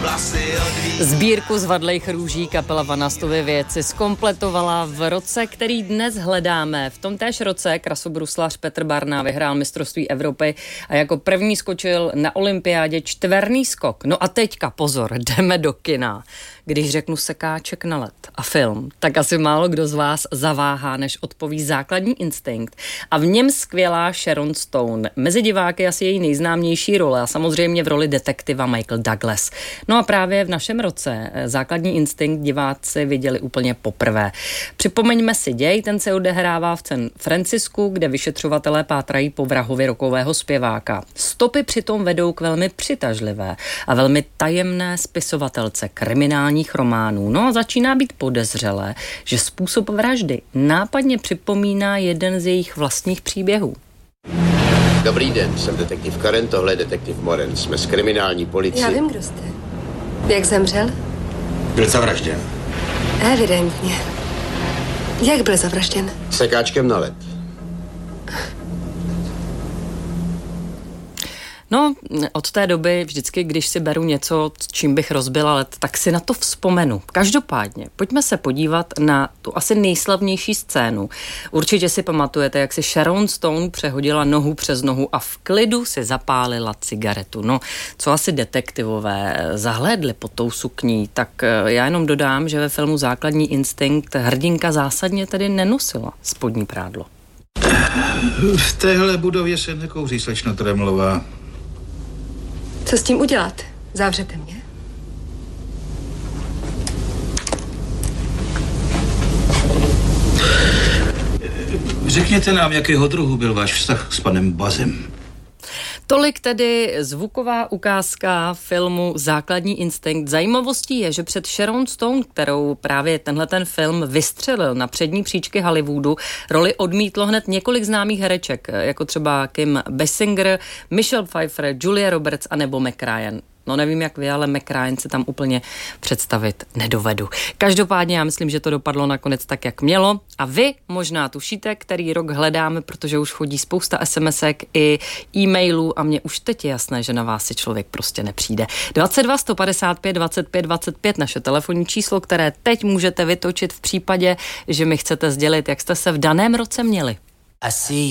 Sbírku zvadlejch růží kapela Vanastovy věci zkompletovala v roce, který dnes hledáme. V tom též roce krasobruslař Petr Barna vyhrál mistrovství Evropy a jako první skočil na olympiádě čtverný skok. No a teďka pozor, jdeme do kina. Když řeknu sekáček na led a film, tak asi málo kdo z vás zaváhá, než odpoví Základní instinkt. A v něm skvělá Sharon Stone. Mezi diváky asi její nejznámější role a samozřejmě v roli detektiva Michael Douglas. No a právě v našem roce Základní instinkt diváci viděli úplně poprvé. Připomeňme si děj, ten se odehrává v San Francisku, kde vyšetřovatelé pátrají po vrahovi rockového zpěváka. Stopy přitom vedou k velmi přitažlivé a velmi tajemné spisovatelce kriminálních románů. No a začíná být podezřelé, že způsob vraždy nápadně připomíná jeden z jejich vlastních příběhů. Dobrý den, jsem detektiv Karen, tohle je detektiv Moren. Jsme z kriminální policie. Já vím, kdo jste. Jak zemřel? Byl zavražděn. Evidentně. Jak byl zavražděn? Sekáčkem na led. No, od té doby vždycky, když si beru něco, čím bych rozbila led, tak si na to vzpomenu. Každopádně, pojďme se podívat na tu asi nejslavnější scénu. Určitě si pamatujete, jak si Sharon Stone přehodila nohu přes nohu a v klidu si zapálila cigaretu. No, co asi detektivové zahlédli pod tou sukní, tak já jenom dodám, že ve filmu Základní instinkt hrdinka zásadně tedy nenosila spodní prádlo. V téhle budově se nekouří, slečno Tremlová. Co s tím udělat? Zavřete mě? Řekněte nám, jakého druhu byl váš vztah s panem Bazem. Tolik tedy zvuková ukázka filmu Základní instinkt. Zajímavostí je, že před Sharon Stone, kterou právě ten film vystřelil na přední příčky Hollywoodu, roli odmítlo hned několik známých hereček, jako třeba Kim Basinger, Michelle Pfeiffer, Julia Roberts a nebo Meg Ryan. No nevím jak vy, ale Meg Ryan si tam úplně představit nedovedu. Každopádně já myslím, že to dopadlo nakonec tak, jak mělo. A vy možná tušíte, který rok hledáme, protože už chodí spousta SMSek i e-mailů a mně už teď je jasné, že na vás si člověk prostě nepřijde. 22 155 25 25 naše telefonní číslo, které teď můžete vytočit v případě, že mi chcete sdělit, jak jste se v daném roce měli.